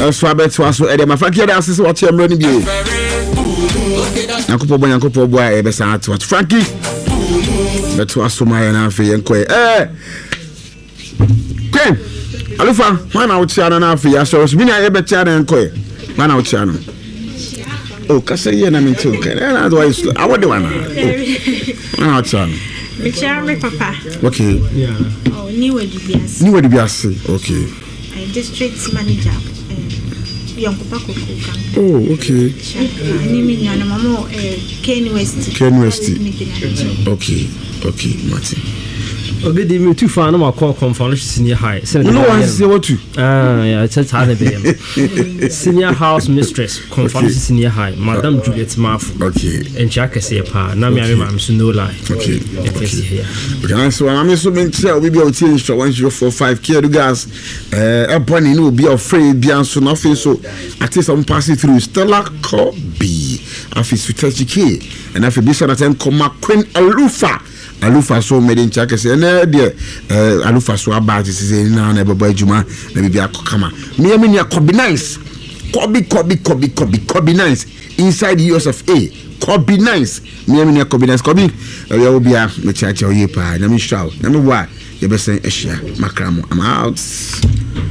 so abetwa so ede mafaki da asese wo che mro ni bie Nyankopɔ boa e be sa ato Frankie betwa so ma ya na afi yenko Ken Alufa mana wo chia na afi ya so bi na ye be chia na yenko mana wo chia no Oh kasa ye na me too Ken na do I wode wana mana wo chia no me chia me papa Okay yeah oh ni wadi biase Okay district manager Yonkupa Kokuka. Oh, okay. Nimi na mama Ken West. Okay, Martin. Okay, they me too far no more call conference senior high. No one say what to. Yeah, it's a senior house mistress conference senior high. Madam Juliet Marf. Okay. And Jack say pa. Na me am so no lie. Okay. Okay, so I'm so mean tell we be out here for 1045 care gas. Upon you be afraid be so nothing so at least I'm passing through Stella Kobe. Afis to touch key and after this at come Queen Alufa so made in Chaka say na there Alufa so about is say na na baba adwuma na bibia kokama me me nia Kobe nice Kobe nice inside the US of A Kobe nice me nia Kobe nice Kobe we obia me chacha oye pa na me shout na me wa ye be say ehia makramo I'm out